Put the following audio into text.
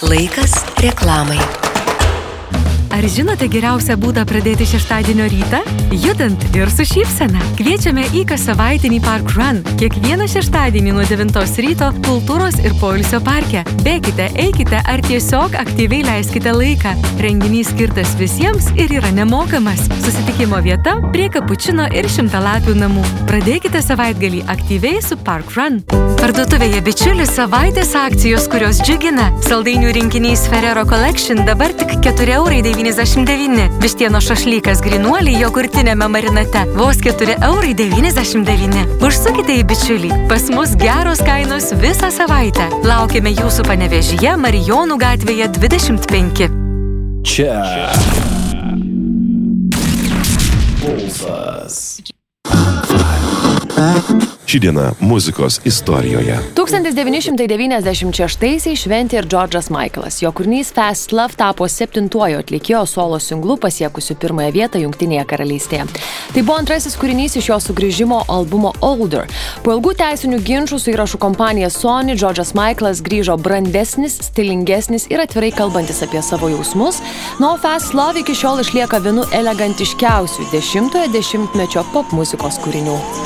Laikas reklamai. Ar žinote geriausią būdą pradėti šeštadienio rytą? Judant ir su šypsena. Kviečiame į kassavaitinį Park Run. Kiekvieną šeštadienį nuo 9 ryto kultūros ir poilsio parke. Bėkite, eikite ar tiesiog aktyviai leiskite laiką. Renginys skirtas visiems ir yra nemokamas. Susitikimo vieta prie Kapučino ir Šimtalapių namų. Pradėkite savaitgalį aktyviai su Park Run. Parduotuvėje Bičiulis savaitės akcijos, kurios džiugina. Saldainių rinkinys Ferrero Collection dabar tik 4,99 €. Vištieno šašlykas Grinuoliai jogurtinėme marinate vos 4,99 €. Užsukite į Bičiulį. Pas mus geros kainos visą savaitę. Laukiame jūsų Panevėžyje, Marijonų gatvėje 25. Čia Pulsas. Ši diena muzikos istorijoje. 1996-aisiais šventė ir George'as Michaelas. Jo kūrinys Fast Love tapo 7-uoju atlikėjo solo singlu pasiekusiu pirmąją vietą Jungtinėje karalystėje. Tai buvo antrasis kūrinys iš jo sugrįžimo albumo Older. Po ilgų teisinių ginčų su įrašų kompanija Sony, George'as Michaelas grįžo brandesnis, stilingesnis ir atvirai kalbantis apie savo jausmus. O Fast Love iki šiol išlieka vienu elegantiškiausių 10-ojo dešimtmečio pop muzikos kūrinių.